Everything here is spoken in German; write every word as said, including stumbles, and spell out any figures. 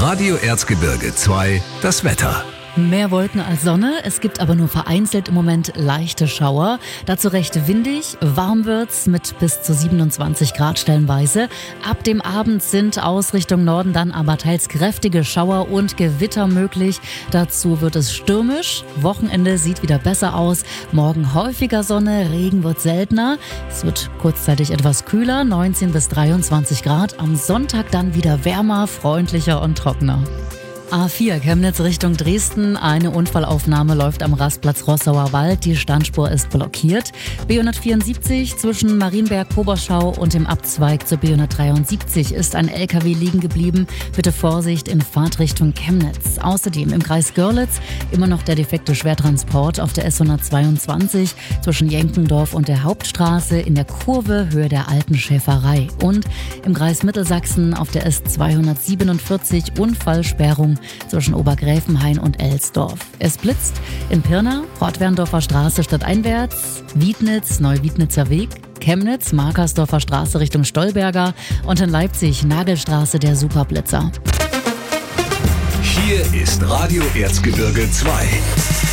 Radio Erzgebirge zwei, das Wetter. Mehr Wolken als Sonne, es gibt aber nur vereinzelt im Moment leichte Schauer. Dazu recht windig, warm wird's mit bis zu siebenundzwanzig Grad stellenweise. Ab dem Abend sind aus Richtung Norden dann aber teils kräftige Schauer und Gewitter möglich. Dazu wird es stürmisch. Wochenende sieht wieder besser aus. Morgen häufiger Sonne, Regen wird seltener. Es wird kurzzeitig etwas kühler, neunzehn bis dreiundzwanzig Grad. Am Sonntag dann wieder wärmer, freundlicher und trockener. A vier Chemnitz Richtung Dresden. Eine Unfallaufnahme läuft am Rastplatz Rossauer Wald. Die Standspur ist blockiert. B hundertvierundsiebzig zwischen Marienberg-Koberschau und dem Abzweig zur B hundertdreiundsiebzig ist ein L K W liegen geblieben. Bitte Vorsicht in Fahrtrichtung Chemnitz. Außerdem im Kreis Görlitz immer noch der defekte Schwertransport auf der S hundertzweiundzwanzig zwischen Jenkendorf und der Hauptstraße in der Kurve Höhe der alten Schäferei. Und im Kreis Mittelsachsen auf der S zweihundertsiebenundvierzig Unfallsperrung zwischen Obergräfenhain und Elsdorf. Es blitzt in Pirna, Portwerndorfer Straße stadteinwärts, Wiednitz, Neuwiednitzer Weg, Chemnitz, Markersdorfer Straße Richtung Stolberger und in Leipzig, Nagelstraße der Superblitzer. Hier ist Radio Erzgebirge zwei.